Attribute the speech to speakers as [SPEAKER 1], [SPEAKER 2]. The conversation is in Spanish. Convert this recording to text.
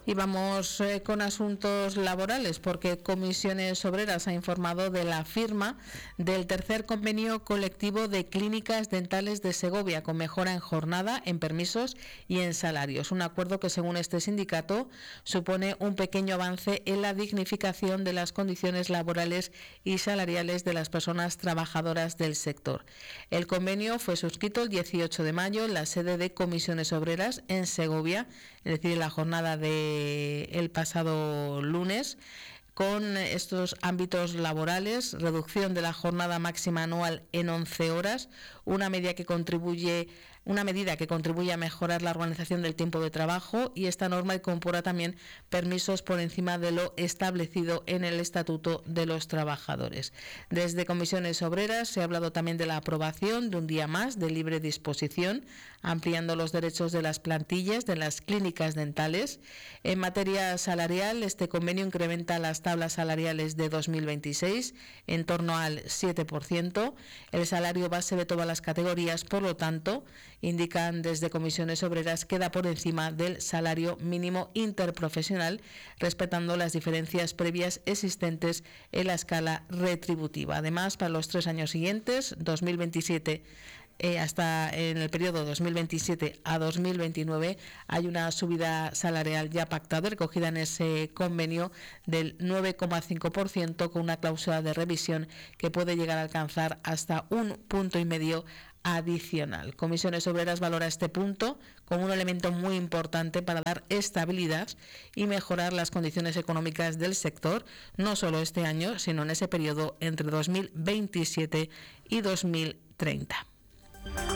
[SPEAKER 1] Y vamos con asuntos laborales, porque Comisiones Obreras ha informado de la firma del tercer convenio colectivo de clínicas dentales de Segovia, con mejora en jornada, en permisos y en salarios. Un acuerdo que, según este sindicato, supone un pequeño avance en la dignificación de las condiciones laborales y salariales de las personas trabajadoras del sector. El convenio fue suscrito el 18 de mayo en la sede de Comisiones Obreras en Segovia, es decir, en la jornada de el pasado lunes, con estos ámbitos laborales: reducción de la jornada máxima anual en 11 horas, una medida que contribuye a mejorar la organización del tiempo de trabajo, y esta norma incorpora también permisos por encima de lo establecido en el Estatuto de los Trabajadores. Desde Comisiones Obreras se ha hablado también de la aprobación de un día más de libre disposición, ampliando los derechos de las plantillas de las clínicas dentales. En materia salarial, este convenio incrementa las tablas salariales de 2026 en torno al 7%. El salario base de todas las categorías, por lo tanto, indican desde Comisiones Obreras, queda por encima del salario mínimo interprofesional, respetando las diferencias previas existentes en la escala retributiva. Además, para los 3 años siguientes, 2027 hasta en el periodo 2027 a 2029, hay una subida salarial ya pactada, recogida en ese convenio, del 9,5%, con una cláusula de revisión que puede llegar a alcanzar hasta 1,5 puntos adicional. Comisiones Obreras valora este punto como un elemento muy importante para dar estabilidad y mejorar las condiciones económicas del sector, no solo este año, sino en ese periodo entre 2027 y 2030.